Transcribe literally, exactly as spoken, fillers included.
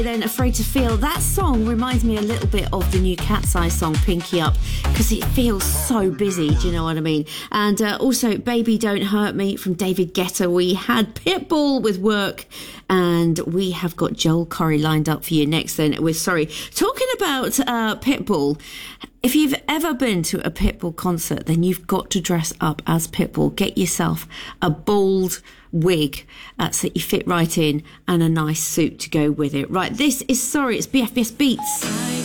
Then Afraid to Feel. That song reminds me a little bit of the new Cat's Eye song Pinky Up, because it feels so busy, do you know what I mean? And uh, also Baby Don't Hurt Me from David Guetta. We had Pitbull with Work, and we have got Joel Corry lined up for you next. Then we're sorry talking about uh, Pitbull. If you've ever been to a Pitbull concert, then you've got to dress up as Pitbull. Get yourself a bald wig uh, so that you fit right in, and a nice suit to go with it. Right, this is Sorry, it's B F B S Beats.